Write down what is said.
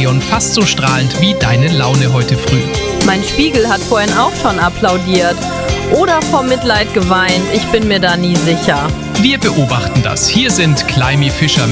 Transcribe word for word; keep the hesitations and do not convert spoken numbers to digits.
Stadion fast so strahlend wie deine Laune heute früh. Mein Spiegel hat vorhin auch schon applaudiert. Oder vor Mitleid geweint, ich bin mir da nie sicher. Wir beobachten das. Hier sind Climie Fischer